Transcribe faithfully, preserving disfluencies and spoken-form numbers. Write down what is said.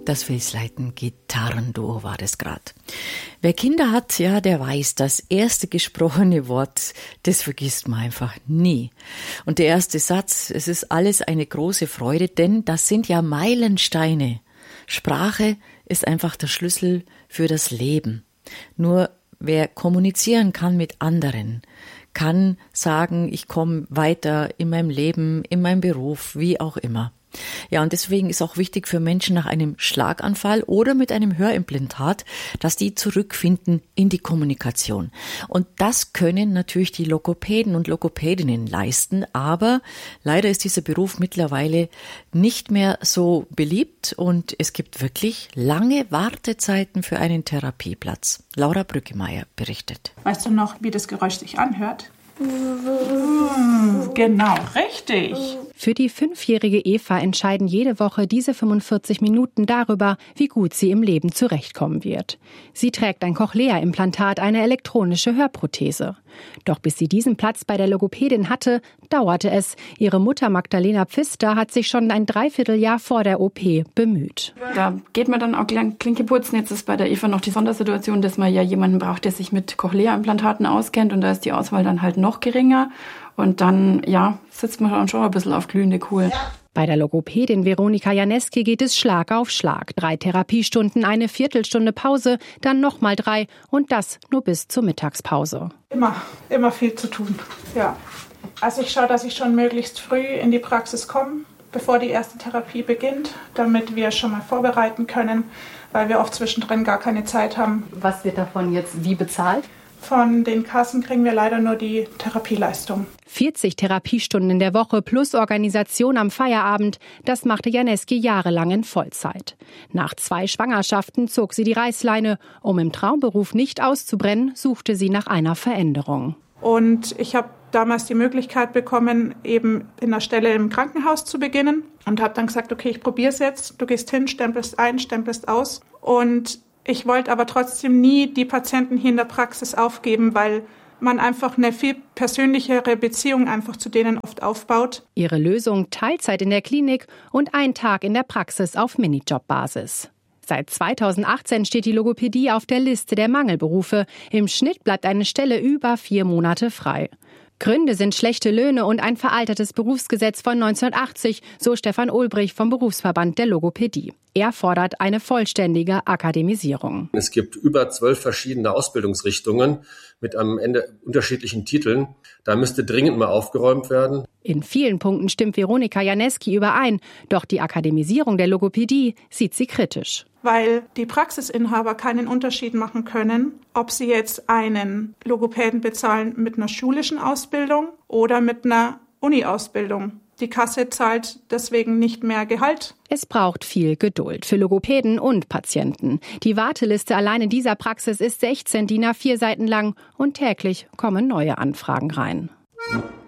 Das Felsleiten Gitarrenduo war das gerade. Wer Kinder hat, ja, der weiß, das erste gesprochene Wort, das vergisst man einfach nie. Und der erste Satz, es ist alles eine große Freude, denn das sind ja Meilensteine. Sprache ist einfach der Schlüssel für das Leben. Nur wer kommunizieren kann mit anderen, kann sagen, ich komme weiter in meinem Leben, in meinem Beruf, wie auch immer. Ja, und deswegen ist auch wichtig für Menschen nach einem Schlaganfall oder mit einem Hörimplantat, dass die zurückfinden in die Kommunikation. Und das können natürlich die Logopäden und Logopädinnen leisten, aber leider ist dieser Beruf mittlerweile nicht mehr so beliebt und es gibt wirklich lange Wartezeiten für einen Therapieplatz. Laura Brückemeier berichtet. Weißt du noch, wie das Geräusch sich anhört? Genau, richtig. Für die fünfjährige Eva entscheiden jede Woche diese fünfundvierzig Minuten darüber, wie gut sie im Leben zurechtkommen wird. Sie trägt ein Cochlea-Implantat, eine elektronische Hörprothese. Doch bis sie diesen Platz bei der Logopädin hatte, dauerte es. Ihre Mutter Magdalena Pfister hat sich schon ein Dreivierteljahr vor der O P bemüht. Da geht man dann auch Klinke putzen. Jetzt ist bei der Eva noch die Sondersituation, dass man ja jemanden braucht, der sich mit Cochlea-Implantaten auskennt. Und da ist die Auswahl dann halt noch geringer. Und dann, ja, sitzt man dann schon ein bisschen auf glühende Kohle. Ja. Bei der Logopädin Veronika Janeski geht es Schlag auf Schlag. Drei Therapiestunden, eine Viertelstunde Pause, dann nochmal drei und das nur bis zur Mittagspause. Immer, immer viel zu tun, ja. Also ich schaue, dass ich schon möglichst früh in die Praxis komme, bevor die erste Therapie beginnt, damit wir schon mal vorbereiten können, weil wir oft zwischendrin gar keine Zeit haben. Was wird davon jetzt wie bezahlt? Von den Kassen kriegen wir leider nur die Therapieleistung. vierzig Therapiestunden in der Woche plus Organisation am Feierabend, das machte Janeski jahrelang in Vollzeit. Nach zwei Schwangerschaften zog sie die Reißleine. Um im Traumberuf nicht auszubrennen, suchte sie nach einer Veränderung. Und ich habe damals die Möglichkeit bekommen, eben in einer Stelle im Krankenhaus zu beginnen und habe dann gesagt, okay, ich probiere es jetzt. Du gehst hin, stempelst ein, stempelst aus. Und ich wollte aber trotzdem nie die Patienten hier in der Praxis aufgeben, weil man einfach eine viel persönlichere Beziehung einfach zu denen oft aufbaut. Ihre Lösung: Teilzeit in der Klinik und ein Tag in der Praxis auf Minijobbasis. Seit zweitausendachtzehn steht die Logopädie auf der Liste der Mangelberufe. Im Schnitt bleibt eine Stelle über vier Monate frei. Gründe sind schlechte Löhne und ein veraltetes Berufsgesetz von neunzehnhundertachtzig, so Stefan Ulbrich vom Berufsverband der Logopädie. Er fordert eine vollständige Akademisierung. Es gibt über zwölf verschiedene Ausbildungsrichtungen mit am Ende unterschiedlichen Titeln. Da müsste dringend mal aufgeräumt werden. In vielen Punkten stimmt Veronika Janeski überein. Doch die Akademisierung der Logopädie sieht sie kritisch. Weil die Praxisinhaber keinen Unterschied machen können, ob sie jetzt einen Logopäden bezahlen mit einer schulischen Ausbildung oder mit einer Uni-Ausbildung. Die Kasse zahlt deswegen nicht mehr Gehalt. Es braucht viel Geduld für Logopäden und Patienten. Die Warteliste allein in dieser Praxis ist sechzehn D I N A vier Seiten lang und täglich kommen neue Anfragen rein.